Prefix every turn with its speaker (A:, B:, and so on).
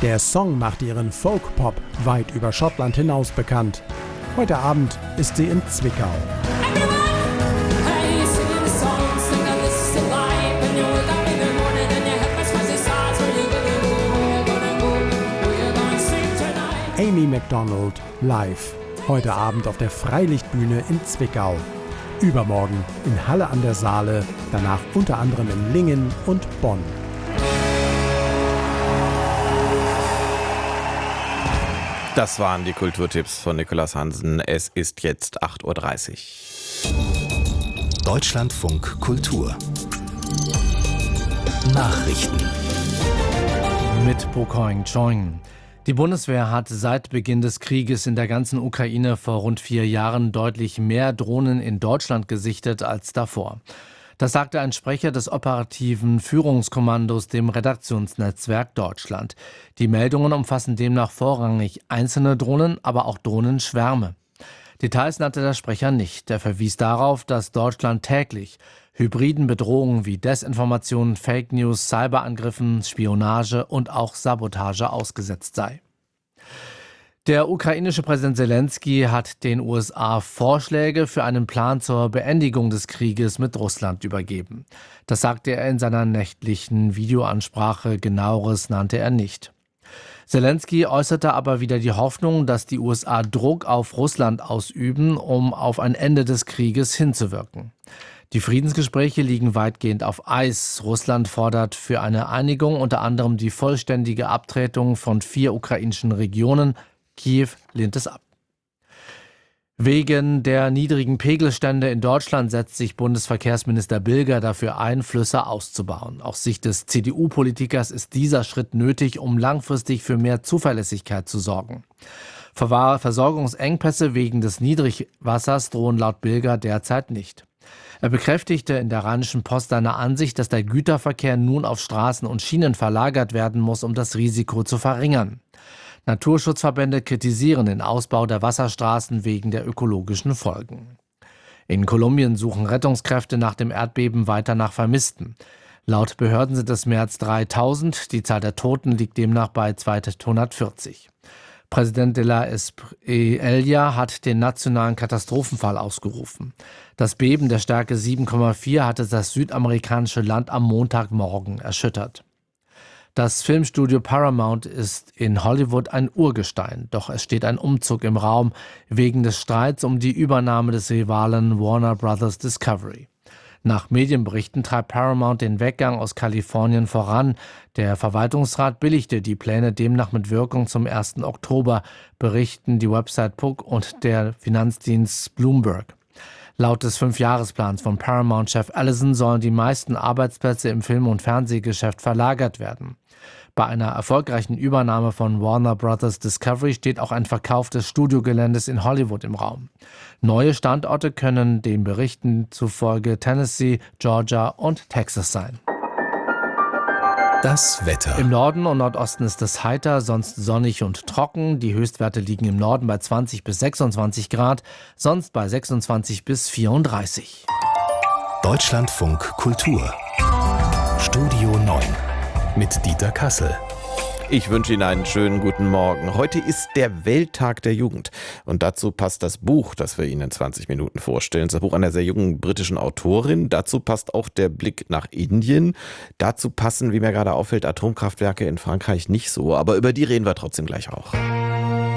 A: Der Song macht ihren Folk-Pop weit über Schottland hinaus bekannt. Heute Abend ist sie in Zwickau. Amy Macdonald live. Heute Abend auf der Freilichtbühne in Zwickau. Übermorgen in Halle an der Saale, danach unter anderem in Lingen und Bonn.
B: Das waren die Kulturtipps von Nicolas Hansen. Es ist jetzt 8:30 Uhr.
C: Deutschlandfunk Kultur. Nachrichten.
D: Mit Bokoing Choing. Die Bundeswehr hat seit Beginn des Krieges in der ganzen Ukraine vor rund 4 Jahren deutlich mehr Drohnen in Deutschland gesichtet als davor. Das sagte ein Sprecher des operativen Führungskommandos dem Redaktionsnetzwerk Deutschland. Die Meldungen umfassen demnach vorrangig einzelne Drohnen, aber auch Drohnenschwärme. Details nannte der Sprecher nicht. Er verwies darauf, dass Deutschland täglich hybriden Bedrohungen wie Desinformation, Fake News, Cyberangriffen, Spionage und auch Sabotage ausgesetzt sei. Der ukrainische Präsident Zelensky hat den USA Vorschläge für einen Plan zur Beendigung des Krieges mit Russland übergeben. Das sagte er in seiner nächtlichen Videoansprache, Genaueres nannte er nicht. Zelensky äußerte aber wieder die Hoffnung, dass die USA Druck auf Russland ausüben, um auf ein Ende des Krieges hinzuwirken. Die Friedensgespräche liegen weitgehend auf Eis. Russland fordert für eine Einigung unter anderem die vollständige Abtretung von 4 ukrainischen Regionen. Kiew lehnt es ab. Wegen der niedrigen Pegelstände in Deutschland setzt sich Bundesverkehrsminister Bilger dafür ein, Flüsse auszubauen. Aus Sicht des CDU-Politikers ist dieser Schritt nötig, um langfristig für mehr Zuverlässigkeit zu sorgen. Versorgungsengpässe wegen des Niedrigwassers drohen laut Bilger derzeit nicht. Er bekräftigte in der Rheinischen Post seine Ansicht, dass der Güterverkehr nun auf Straßen und Schienen verlagert werden muss, um das Risiko zu verringern. Naturschutzverbände kritisieren den Ausbau der Wasserstraßen wegen der ökologischen Folgen. In Kolumbien suchen Rettungskräfte nach dem Erdbeben weiter nach Vermissten. Laut Behörden sind es mehr als 3000, die Zahl der Toten liegt demnach bei 240. Präsident de la Espriella hat den nationalen Katastrophenfall ausgerufen. Das Beben der Stärke 7,4 hatte das südamerikanische Land am Montagmorgen erschüttert. Das Filmstudio Paramount ist in Hollywood ein Urgestein, doch es steht ein Umzug im Raum wegen des Streits um die Übernahme des Rivalen Warner Bros. Discovery. Nach Medienberichten treibt Paramount den Weggang aus Kalifornien voran. Der Verwaltungsrat billigte die Pläne demnach mit Wirkung zum 1. Oktober, berichten die Website Puck und der Finanzdienst Bloomberg. Laut des 5-Jahresplans von Paramount-Chef Ellison sollen die meisten Arbeitsplätze im Film- und Fernsehgeschäft verlagert werden. Bei einer erfolgreichen Übernahme von Warner Bros. Discovery steht auch ein Verkauf des Studiogeländes in Hollywood im Raum. Neue Standorte können den Berichten zufolge Tennessee, Georgia und Texas sein.
C: Das Wetter.
D: Im Norden und Nordosten ist es heiter, sonst sonnig und trocken. Die Höchstwerte liegen im Norden bei 20 bis 26 Grad, sonst bei 26 bis 34.
C: Deutschlandfunk Kultur. Studio 9 mit Dieter Kassel.
B: Ich wünsche Ihnen einen schönen guten Morgen. Heute ist der Welttag der Jugend. Und dazu passt das Buch, das wir Ihnen in 20 Minuten vorstellen. Das Buch einer sehr jungen britischen Autorin. Dazu passt auch der Blick nach Indien. Dazu passen, wie mir gerade auffällt, Atomkraftwerke in Frankreich nicht so. Aber über die reden wir trotzdem gleich auch.